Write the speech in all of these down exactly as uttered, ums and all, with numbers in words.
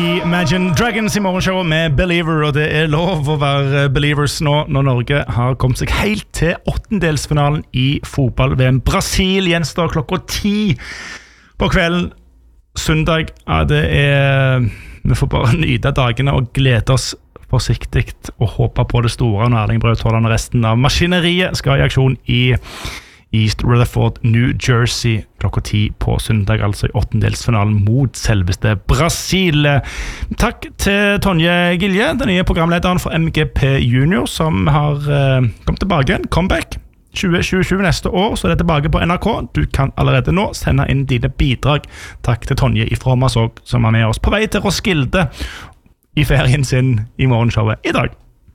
Imagine Dragons I morgenshow med Believer, og det er lov å være Believers nå når Norge har kommet seg helt til åttendelsfinalen I fotball-V M. Brasil gjenstår klokka ti på kvelden søndag. Ja, det er vi får bare nyte dagene og glede oss forsiktigt og håpe på det store når Erling Braut Haaland og resten av maskineriet skal I aksjon I East Rutherford, New Jersey klokka ti på søndag, altså I åttendelsfinalen mot selveste Brasil. Takk til Tonje Gilje, den nye programlederen for M G P Junior, som har uh, kommet tilbake igjen, comeback tjue tjue neste år, så er det tilbake på N R K. Du kan allerede nå sende inn dine bidrag. Takk til Tonje ifra Masog, som er med oss på vei til Roskilde I ferien sin I morgenshowet I dag.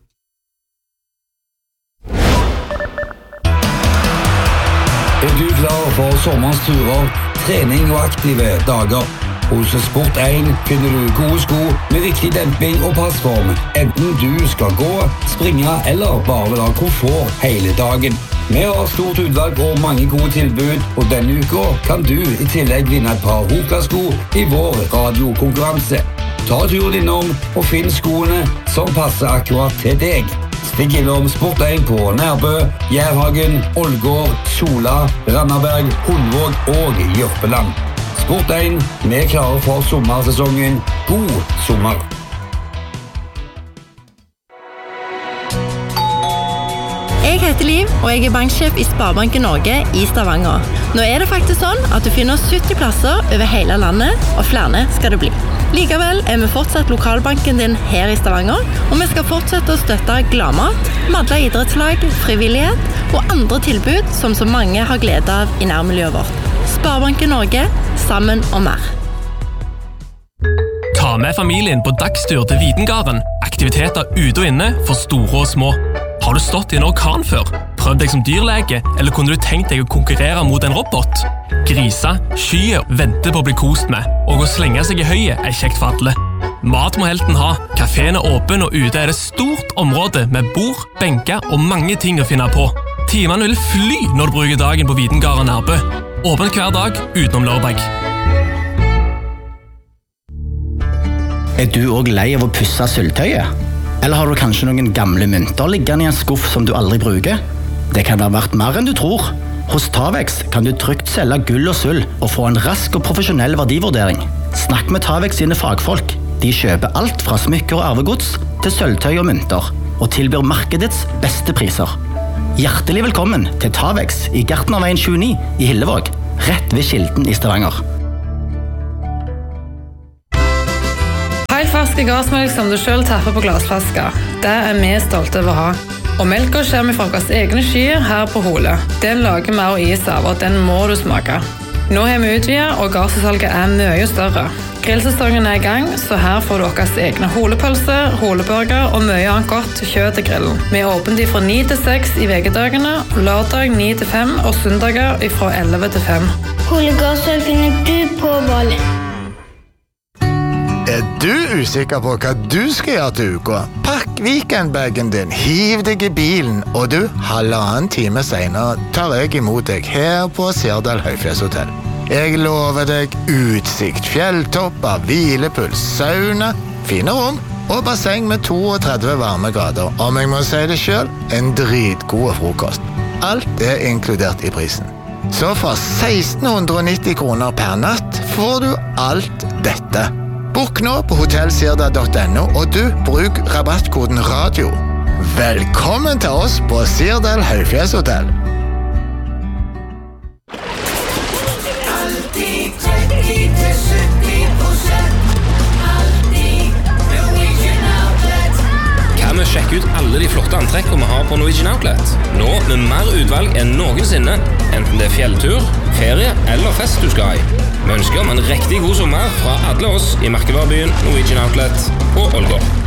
Er du klar for sommerens turer, trening og aktive dager? Hos Sport én finner du gode sko med riktig demping og passform, enten du skal gå, springe eller bare vil ha komfort hele dagen. Vi har stort utvalg og mange gode tilbud, og denne uka kan du I tillegg vinne et par Hoka-sko I vår radiokonkurranse. Ta turen innom og finn skoene som passer akkurat til deg. Stikk innom Sport én på Nærbø, Jærhagen, Ålgård, Sola, Randaberg, Hundvåg og Jørpeland. Sport én, vi er klare for sommersesongen. God sommer! Jeg heter Liv, og jeg er banksjef I Sparebanken Norge I Stavanger. Nå er det faktisk sånn at du finner sytti plasser over hele landet, og flere skal det bli. Likevel er vi fortsatt lokalbanken din her I Stavanger, og vi skal fortsette å støtte gladmat, madla idrettslag, frivillighet og andre tilbud som så mange har glede av I nærmiljøet vårt. Sparebanken Norge, sammen og mer. Ta med familien på dagstur til Videngarden. Aktiviteter ute og inne for store og små. Har du stått I en orkan før? Prøvd deg som dyrlege, eller kunne du tenkt deg å konkurrere mot en robot? Grisa, skyer, venter på å bli kost med, og å slenge seg I høyet er kjekt for alle. Mat må helten ha. Kaféen er åpen, og ute er det stort område med bord, benker og mange ting å finne på. Timene vil fly når du bruker dagen på Videngarden Nærbø. Åpen hver dag utenom lørdag. Er du også lei av å pusse sølvtøyet? Eller har du kanskje noen gamle mynter liggende I en skuff som du aldri bruker? Det kan ha vært mer enn du tror. Hos Tavex kan du trygt selge gull og sølv og få en rask og profesjonell verdivurdering. Snakk med Tavex sine fagfolk. De kjøper alt fra smykker og arvegods til sølvtøy og mynter, og tilbyr markedets beste priser. Hjertelig velkommen til Tavex I Gartnerveien tjueni I Hillevåg, rett ved Kilden I Stavanger. Helt ferske gassmelk som du selv tapper på glasflasker. Det er vi stolte over å ha. Og melka kommer fra våre egne skyer her på Hole. Den lager vi og is av, og den må du smake. Nå har vi utvidet, og gassalget er mye større. Grillsesongen er I gang, så her får du deres egne holepølse, holeburger og mye annet godt kjøtt til grillen. Vi er åpent fra ni til seks I vekedagene, lørdag ni til fem og søndager fra elleve til fem. Holegassel finner du på Bali. Er du usikker på hva du skal gjøre til uka? Pakk weekendbagen din, hiv deg I bilen, og du, halvannen time senere, tar jeg imot deg her på Sirdal Høyfjellshotell. Jeg lover deg utsikt, fjelltopper, hvilepuls, sauna, fine rom og basseng med trettito varme grader. Om jeg må si det selv, en dritgod frokost. Alt er inkludert I prisen. Så for seksten nitti kroner per natt får du alt dette. Bok nå på hotellsirda punktum no, og du, bruk rabattkoden radio. Velkommen til oss på Sirdal Høyfjellshotell. Alltid tretti til sytti prosent. Alltid Norwegian Outlet. Kan vi sjekke ut alle de flotte antrekkene vi har på Norwegian Outlet? Nå med mer utvalg enn noensinne. Enten det er fjelltur, ferie eller fest du skal I. Vi ønsker om en riktig god sommer fra alle oss I merkevarebyen Norwegian Outlet på Ålgård.